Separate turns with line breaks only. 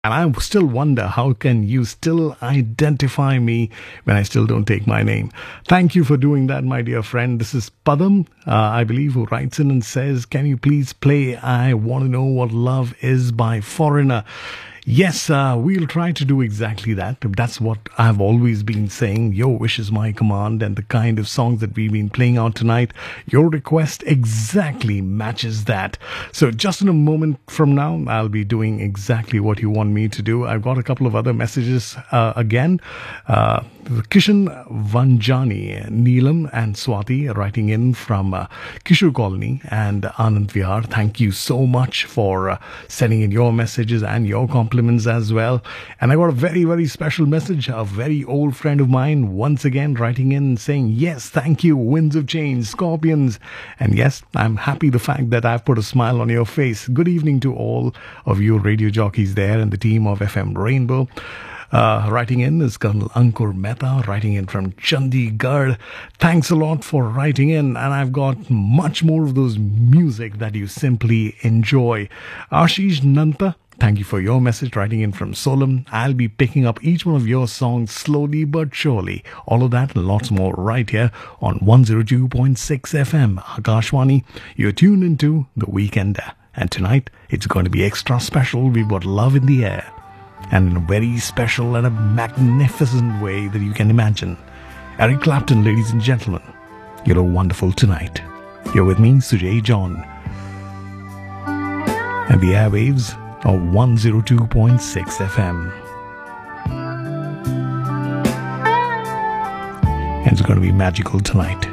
And I still wonder, how can you still identify me when I still don't take my name? Thank you for doing that, my dear friend. This is Padam, I believe, who writes in and says, can you please play I Want to Know What Love Is by Foreigner? Yes, we'll try to do exactly that. That's what I've always been saying. Your wish is my command, and the kind of songs that we've been playing out tonight, your request exactly matches that. So just in a moment from now, I'll be doing exactly what you want me to do. I've got a couple of other messages again. Kishan Vanjani, Neelam and Swati writing in from Kishore Colony and Anand Vihar. Thank you so much for sending in your messages and your compliments as well. And I got a very, very special message. A very old friend of mine once again writing in saying, yes, thank you, Winds of Change, Scorpions. And yes, I'm happy the fact that I've put a smile on your face. Good evening to all of you radio jockeys there and the team of FM Rainbow. Writing in is Colonel Ankur Mehta, writing in from Chandigarh. Thanks a lot for writing in, and I've got much more of those music that you simply enjoy. Ashish Nanta, thank you for your message, writing in from Solam. I'll be picking up each one of your songs slowly but surely. All of that and lots more right here on 102.6 FM Akashwani. You're tuned into The Weekender, and tonight it's going to be extra special. We've got Love in the Air, and in a very special and a magnificent way that you can imagine. Eric Clapton, ladies and gentlemen, you're wonderful tonight. You're with me, Sujay John, and the airwaves of 102.6 FM. And it's going to be magical tonight.